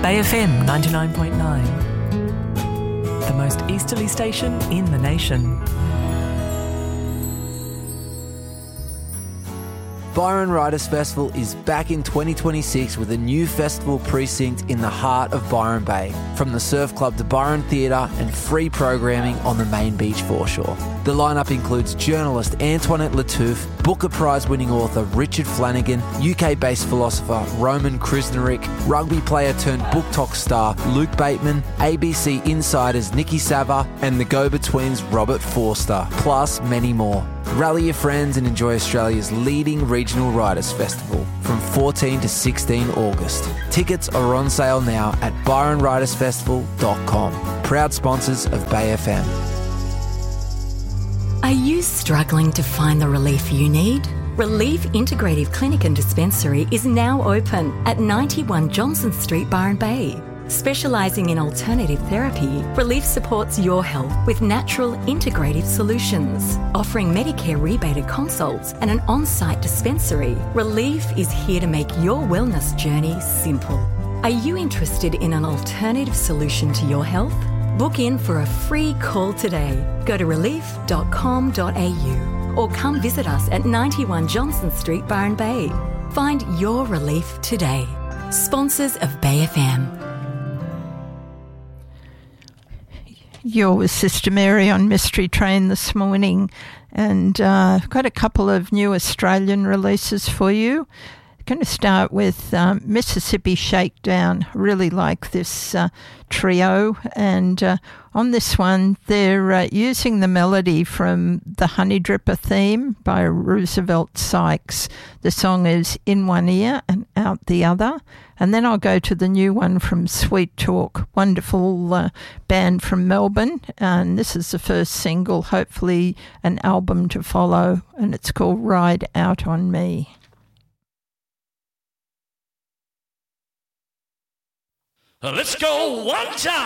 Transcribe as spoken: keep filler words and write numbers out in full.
Bay F M ninety-nine point nine, the most easterly station in the nation. Byron Writers Festival is back in twenty twenty-six with a new festival precinct in the heart of Byron Bay, from the Surf Club to Byron Theatre and free programming on the main beach foreshore. The lineup includes journalist Antoinette Lattouf, Booker Prize-winning author Richard Flanagan, U K-based philosopher Roman Krznaric, rugby player turned book talk star Luke Bateman, A B C Insiders Nikki Sava, and the Go-Betweens Robert Forster, plus many more. Rally your friends and enjoy Australia's leading regional writers festival from fourteen to sixteen August. Tickets are on sale now at byron writers festival dot com. Proud sponsors of Bay F M. Are you struggling to find the relief you need? Relief Integrative Clinic and Dispensary is now open at ninety-one Johnson Street, Byron Bay. Specialising in alternative therapy, Relief supports your health with natural integrative solutions. Offering Medicare rebated consults and an on-site dispensary, Relief is here to make your wellness journey simple. Are you interested in an alternative solution to your health? Book in for a free call today. Go to relief dot com dot a u or come visit us at ninety-one Johnson Street, Byron Bay. Find your relief today. Sponsors of Bay F M. You're with Sister Mary on Mystery Train this morning, and uh, I've got a couple of new Australian releases for you. I'm going to start with um, Mississippi Shakedown. I really like this uh, trio, and uh, on this one they're uh, using the melody from the Honey Dripper theme by Roosevelt Sykes. The song is In One Ear and Out the Other. And then I'll go to the new one from Sweet Talk, wonderful uh, band from Melbourne. And this is the first single, hopefully an album to follow, and it's called Ride Out on Me. Let's go one time.